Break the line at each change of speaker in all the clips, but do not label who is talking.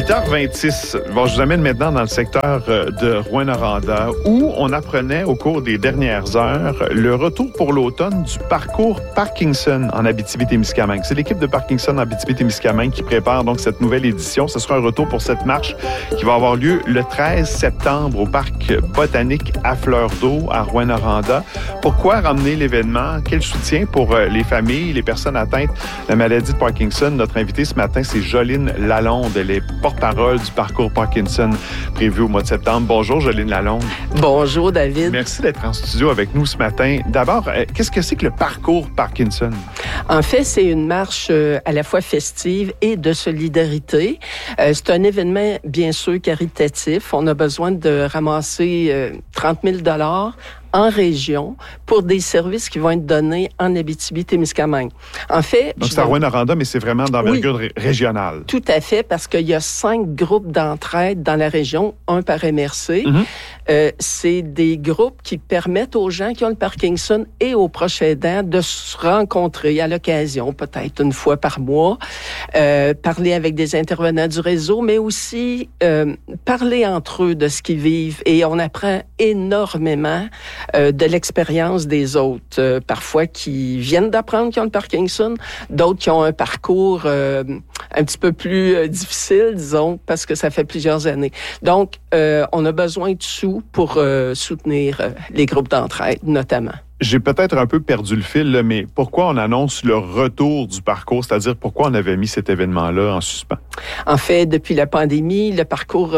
8h26. Bon, je vous amène maintenant dans le secteur de Rouyn-Noranda où on apprenait au cours des dernières heures le retour pour l'automne du parcours Parkinson en Abitibi-Témiscamingue. C'est l'équipe de Parkinson en Abitibi-Témiscamingue qui prépare donc cette nouvelle édition. Ce sera un retour pour cette marche qui va avoir lieu le 13 septembre au parc botanique à Fleur d'Eau à Rouyn-Noranda. Pourquoi ramener l'événement? Quel soutien pour les familles, les personnes atteintes de la maladie de Parkinson? Notre invitée ce matin, c'est Joline Lalonde. Elle est porte-parole du parcours Parkinson prévu au mois de septembre. Bonjour, Joline Lalonde.
Bonjour, David.
Merci d'être en studio avec nous ce matin. D'abord, qu'est-ce que c'est que le parcours Parkinson?
En fait, c'est une marche à la fois festive et de solidarité. C'est un événement, bien sûr, caritatif. On a besoin de ramasser 30 000 $ en région pour des services qui vont être donnés en Abitibi-Témiscamingue. En fait...
Donc, c'est à Rouyn-Noranda, mais c'est vraiment d'envergure régionale.
Tout à fait, parce qu'il y a 5 groupes d'entraide dans la région, un par MRC. C'est des groupes qui permettent aux gens qui ont le Parkinson et aux proches aidants de se rencontrer à l'occasion, peut-être une fois par mois, parler avec des intervenants du réseau, mais aussi parler entre eux de ce qu'ils vivent. Et on apprend énormément de l'expérience des autres, parfois qui viennent d'apprendre qu'ils ont le Parkinson, d'autres qui ont un parcours un petit peu plus difficile, disons, parce que ça fait plusieurs années. Donc, on a besoin de sous pour soutenir les groupes d'entraide, notamment.
J'ai peut-être un peu perdu le fil, là, mais pourquoi on annonce le retour du parcours? C'est-à-dire, pourquoi on avait mis cet événement-là en suspens?
En fait, depuis la pandémie, le parcours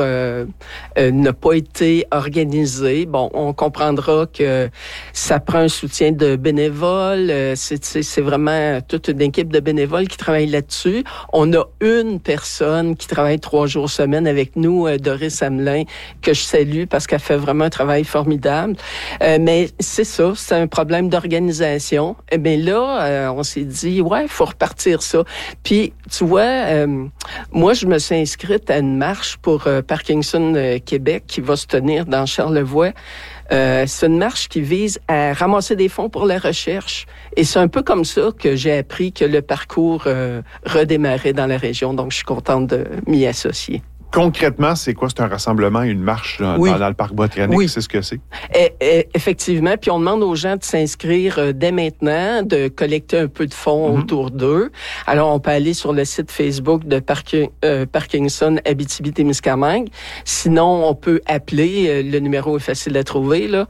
n'a pas été organisé. Bon, on comprendra que ça prend un soutien de bénévoles. C'est vraiment toute une équipe de bénévoles qui travaille là-dessus. On a une personne qui travaille 3 jours semaine avec nous, Doris Hamelin, que je salue parce qu'elle fait vraiment un travail formidable. Mais c'est ça, c'est un problème d'organisation. Eh bien là, on s'est dit, ouais, il faut repartir ça. Puis, tu vois, moi, je me suis inscrite à une marche pour Parkinson Québec qui va se tenir dans Charlevoix. C'est une marche qui vise à ramasser des fonds pour la recherche. Et c'est un peu comme ça que j'ai appris que le parcours redémarrait dans la région. Donc, je suis contente de m'y associer.
Concrètement, c'est quoi? C'est un rassemblement, une marche dans le parc botanique?
Oui.
C'est ce que c'est?
Effectivement. Puis on demande aux gens de s'inscrire dès maintenant, de collecter un peu de fonds autour d'eux. Alors, on peut aller sur le site Facebook de Parkinson Abitibi-Témiscamingue. Sinon, on peut appeler. Le numéro est facile à trouver, là.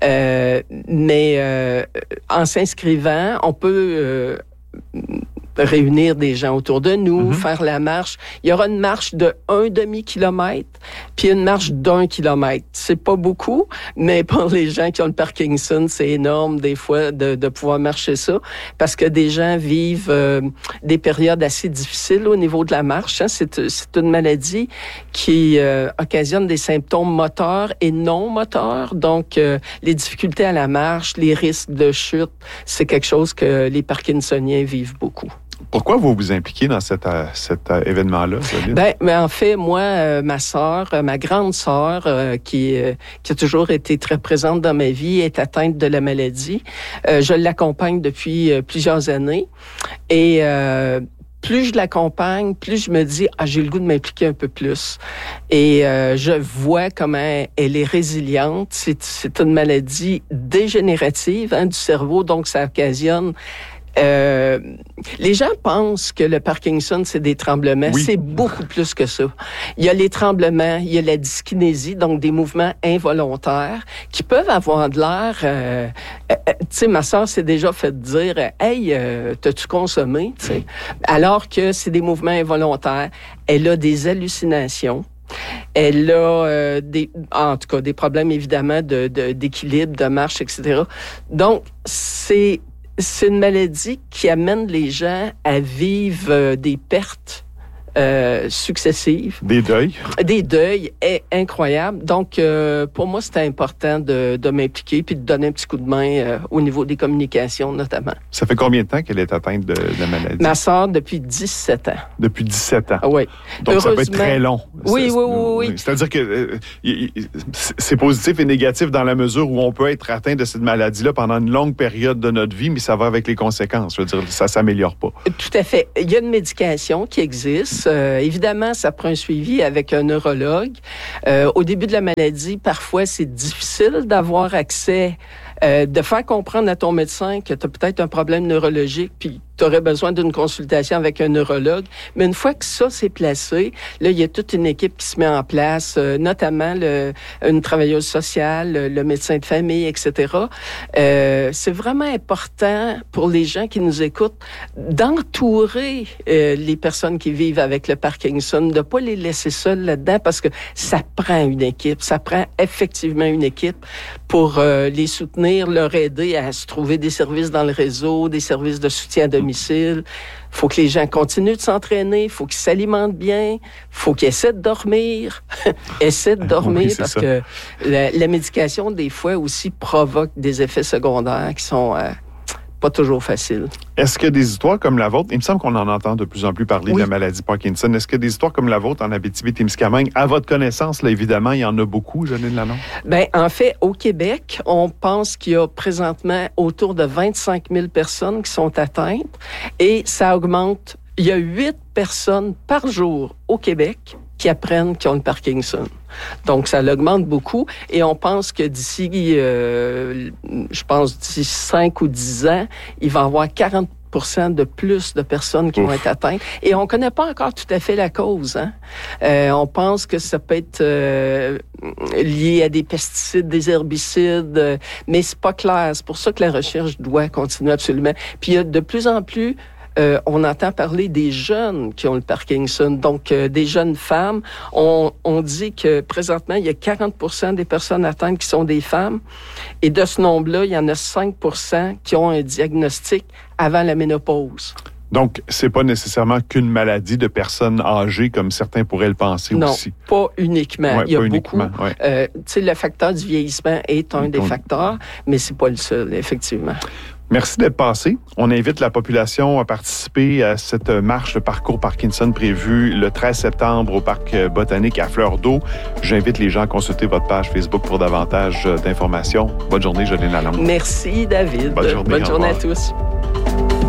Mais en s'inscrivant, on peut... réunir des gens autour de nous, faire la marche. Il y aura une marche de 1 demi-kilomètre, puis une marche d'1 kilomètre. C'est pas beaucoup, mais pour les gens qui ont le Parkinson, c'est énorme des fois de pouvoir marcher ça, parce que des gens vivent des périodes assez difficiles au niveau de la marche. Hein. C'est une maladie qui occasionne des symptômes moteurs et non moteurs. Donc, les difficultés à la marche, les risques de chute, c'est quelque chose que les Parkinsoniens vivent beaucoup.
Pourquoi vous vous impliquez dans cet événement-là, Joline?
Mais en fait, moi, ma sœur, ma grande sœur, qui a toujours été très présente dans ma vie, est atteinte de la maladie. Je l'accompagne depuis plusieurs années. Et plus je l'accompagne, plus je me dis, j'ai le goût de m'impliquer un peu plus. Et je vois comment elle est résiliente. C'est une maladie dégénérative du cerveau, donc ça occasionne... les gens pensent que le Parkinson, c'est des tremblements. Oui. C'est beaucoup plus que ça. Il y a les tremblements, il y a la dyskinésie, donc des mouvements involontaires qui peuvent avoir de l'air... tu sais, ma sœur s'est déjà fait dire « Hey, t'as-tu consommé? » Alors que c'est des mouvements involontaires. Elle a des hallucinations. Elle a en tout cas des problèmes évidemment d'équilibre, de marche, etc. Donc, c'est une maladie qui amène les gens à vivre des pertes successives.
Des deuils.
Des deuils incroyables. Donc, pour moi, c'était important de m'impliquer puis de donner un petit coup de main au niveau des communications, notamment.
Ça fait combien de temps qu'elle est atteinte de la maladie?
Ma sœur, depuis 17 ans.
Depuis 17 ans?
Oui.
Donc, ça peut être très long.
Oui.
C'est-à-dire que c'est positif et négatif dans la mesure où on peut être atteint de cette maladie-là pendant une longue période de notre vie, mais ça va avec les conséquences. Je veux dire, ça ne s'améliore pas.
Tout à fait. Il y a une médication qui existe. Évidemment, ça prend un suivi avec un neurologue. Au début de la maladie, parfois, c'est difficile d'avoir accès, de faire comprendre à ton médecin que tu as peut-être un problème neurologique, puis tu aurais besoin d'une consultation avec un neurologue. Mais une fois que ça s'est placé, là, il y a toute une équipe qui se met en place, notamment une travailleuse sociale, le médecin de famille, etc. C'est vraiment important pour les gens qui nous écoutent d'entourer les personnes qui vivent avec le Parkinson, de pas les laisser seuls là-dedans, parce que ça prend une équipe, ça prend effectivement une équipe pour les soutenir, leur aider à se trouver des services dans le réseau, des services de soutien à domicile. Il faut que les gens continuent de s'entraîner, il faut qu'ils s'alimentent bien, il faut qu'ils essaient de dormir. Essaient de dormir oui, parce que la médication, des fois, aussi provoque des effets secondaires qui sont pas toujours faciles.
Est-ce que des histoires comme la vôtre, il me semble qu'on en entend de plus en plus parler de la maladie Parkinson, est-ce que des histoires comme la vôtre en Abitibi-Témiscamingue, à votre connaissance, là, évidemment, il y en a beaucoup, Janine Lalonde?
Bien, en fait, au Québec, on pense qu'il y a présentement autour de 25 000 personnes qui sont atteintes et ça augmente. Il y a 8 personnes par jour au Québec qui apprennent qu'ils ont le Parkinson. Donc, ça l'augmente beaucoup et on pense que d'ici, d'ici 5 ou 10 ans, il va y avoir 40% de plus de personnes qui vont être atteintes. Et on ne connaît pas encore tout à fait la cause. Hein? On pense que ça peut être lié à des pesticides, des herbicides, mais c'est pas clair. C'est pour ça que la recherche doit continuer absolument. Puis il y a de plus en plus on entend parler des jeunes qui ont le Parkinson, donc des jeunes femmes. On dit que présentement, il y a 40% des personnes atteintes qui sont des femmes. Et de ce nombre-là, il y en a 5% qui ont un diagnostic avant la ménopause.
Donc, c'est pas nécessairement qu'une maladie de personnes âgées, comme certains pourraient le penser aussi.
Non, pas uniquement.
Ouais,
il y a
beaucoup.
Ouais. Tu sais, le facteur du vieillissement est un des facteurs, mais c'est pas le seul, effectivement.
Merci d'être passé. On invite la population à participer à cette marche de parcours Parkinson prévue le 13 septembre au Parc botanique à Fleur d'Eau. J'invite les gens à consulter votre page Facebook pour davantage d'informations. Bonne journée, Janine Lalonde.
Merci, David.
Bonne journée
à tous.